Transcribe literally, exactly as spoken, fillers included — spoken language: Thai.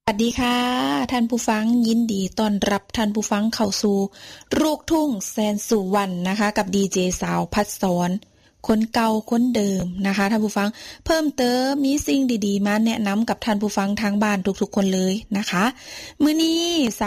สวัสดีค่ะท่านผู้ฟังยินดีต้อนรับท่านผู้ฟังเข้าสู่ลูกทุ่งแสนสุวรรณนะคะกับดีเจสาวพัดสอนคนเก่าคนเดิมนะคะท่านผู้ฟังเพิ่มเติมมีสิ่งดีๆมาแนะนำกับท่านผู้ฟังทางบ้านทุกๆคนเลยนะคะมื้อนี้